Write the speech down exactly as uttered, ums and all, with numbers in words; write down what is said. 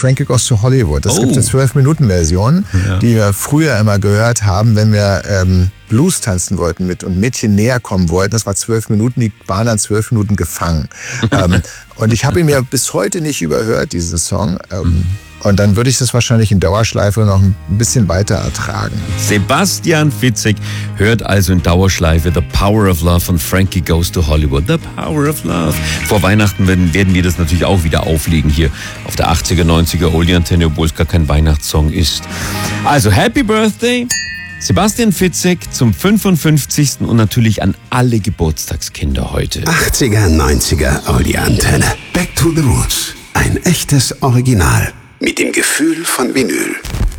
Frankie Goes to Hollywood. Das Oh. gibt eine zwölf-Minuten-Version, Ja. die wir früher immer gehört haben, wenn wir ähm, Blues tanzen wollten mit und Mädchen näher kommen wollten. Das war zwölf Minuten, die waren dann zwölf Minuten gefangen. ähm, und ich habe ihn mir bis heute nicht überhört, diesen Song. Ähm, Mhm. Und dann würde ich das wahrscheinlich in Dauerschleife noch ein bisschen weiter ertragen. Sebastian Fitzek hört also in Dauerschleife The Power of Love von Frankie Goes to Hollywood. The Power of Love. Vor Weihnachten werden, werden wir das natürlich auch wieder auflegen hier auf der achtziger, neunziger Oldie-Antenne, obwohl es gar kein Weihnachtssong ist. Also Happy Birthday, Sebastian Fitzek zum fünfundfünfzigsten und natürlich an alle Geburtstagskinder heute. achtziger, neunziger Oldie-Antenne. Back to the Roots. Ein echtes Original. Mit dem Gefühl von Vinyl.